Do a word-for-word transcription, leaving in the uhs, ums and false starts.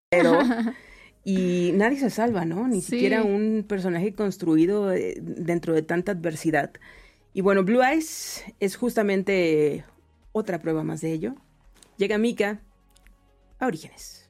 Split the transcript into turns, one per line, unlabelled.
pero y nadie se salva, ¿no? Ni
Sí.
siquiera un personaje construido eh, dentro de tanta adversidad. Y bueno, Blue Eyes es justamente otra prueba más de ello. Llega Mika a Orígenes.